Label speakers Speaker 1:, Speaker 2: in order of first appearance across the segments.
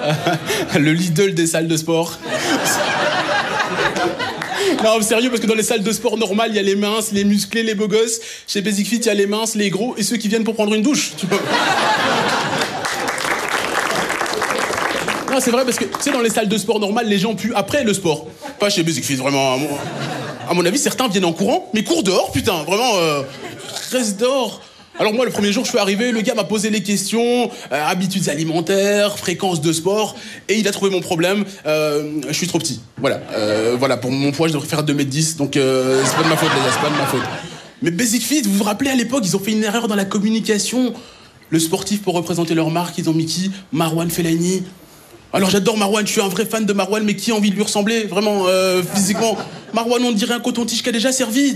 Speaker 1: Le Lidl des salles de sport. Non, sérieux, parce que dans les salles de sport normales, il y a les minces, les musclés, les beaux gosses. Chez Basic Fit, il y a les minces, les gros et ceux qui viennent pour prendre une douche. Tu peux... Non, c'est vrai, parce que, tu sais, dans les salles de sport normales, les gens puent après le sport. Pas chez Basic Fit, vraiment. À mon avis, certains viennent en courant, mais courent dehors, putain, vraiment, reste dehors. Alors moi, le premier jour, je suis arrivé, le gars m'a posé les questions, habitudes alimentaires, fréquence de sport, et il a trouvé mon problème, je suis trop petit. Voilà, voilà, pour mon poids, je devrais faire 2m10, donc c'est pas de ma faute, les gars, c'est pas de ma faute. Mais Basic Fit, vous vous rappelez, à l'époque, ils ont fait une erreur dans la communication. Le sportif, pour représenter leur marque, ils ont mis qui? Marouane Fellaini. Alors j'adore Marouane, je suis un vrai fan de Marouane, mais qui a envie de lui ressembler, vraiment, physiquement? Marouane, on dirait un coton-tige qui a déjà servi.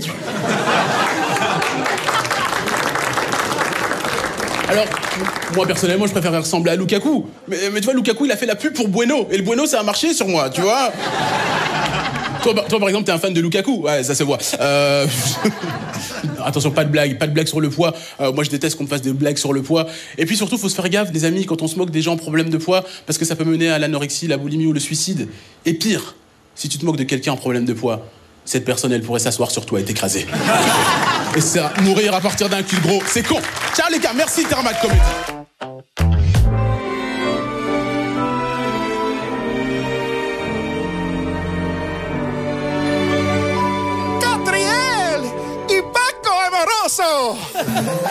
Speaker 1: Alors, moi, personnellement, je préfère ressembler à Lukaku. Mais tu vois, Lukaku, il a fait la pub pour Bueno. Et le Bueno, ça a marché sur moi, tu vois. Toi, par exemple, t'es un fan de Lukaku. Ouais, ça se voit. Attention, pas de blague sur le poids. Moi, je déteste qu'on me fasse des blagues sur le poids. Et puis surtout, faut se faire gaffe, les amis, quand on se moque des gens en problème de poids, parce que ça peut mener à l'anorexie, la boulimie ou le suicide. Et pire, si tu te moques de quelqu'un en problème de poids, cette personne, elle pourrait s'asseoir sur toi et t'écraser. Et ça, mourir à partir d'un cul gros, c'est con. Ciao les gars, merci Thermac Comédie.